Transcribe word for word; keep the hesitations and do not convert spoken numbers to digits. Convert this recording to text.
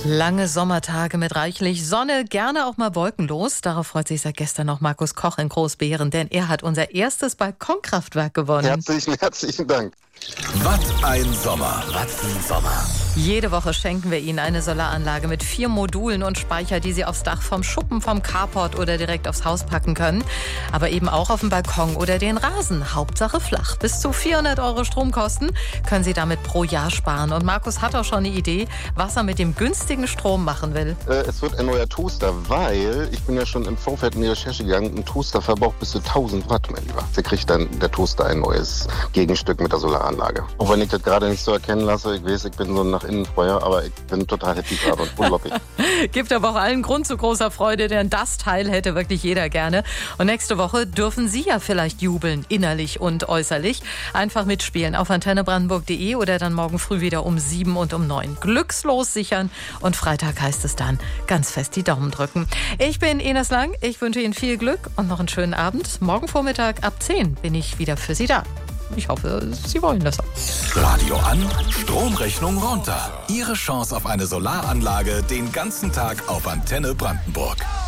Lange Sommertage mit reichlich Sonne, gerne auch mal wolkenlos. Darauf freut sich seit gestern noch Markus Koch in Großbeeren, denn er hat unser erstes Balkonkraftwerk gewonnen. Herzlichen, herzlichen Dank. Was ein Sommer, was ein Sommer. Jede Woche schenken wir Ihnen eine Solaranlage mit vier Modulen und Speicher, die Sie aufs Dach vom Schuppen, vom Carport oder direkt aufs Haus packen können. Aber eben auch auf dem Balkon oder den Rasen. Hauptsache flach. Bis zu vierhundert Euro Stromkosten können Sie damit pro Jahr sparen. Und Markus hat auch schon eine Idee, was er mit dem günstigen Strom machen will. Äh, es wird ein neuer Toaster, weil ich bin ja schon im Vorfeld in die Recherche gegangen. Ein Toaster verbraucht bis zu tausend Watt, mein Lieber. Da kriegt dann der Toaster ein neues Gegenstück mit der Solaranlage. Auch wenn ich das gerade nicht so erkennen lasse. Ich weiß, ich bin so nach innen Feuer, aber ich bin total happy gerade und unglaublich. Gibt aber auch allen Grund zu großer Freude, denn das Teil hätte wirklich jeder gerne. Und nächste Woche dürfen Sie ja vielleicht jubeln, innerlich und äußerlich. Einfach mitspielen auf antenne brandenburg punkt de oder dann morgen früh wieder um sieben und um neun. Glückslos sichern und Freitag heißt es dann ganz fest die Daumen drücken. Ich bin Ines Lang, ich wünsche Ihnen viel Glück und noch einen schönen Abend. Morgen Vormittag ab zehn bin ich wieder für Sie da. Ich hoffe, Sie wollen das auch. Radio an, Stromrechnung runter. Ihre Chance auf eine Solaranlage den ganzen Tag auf Antenne Brandenburg.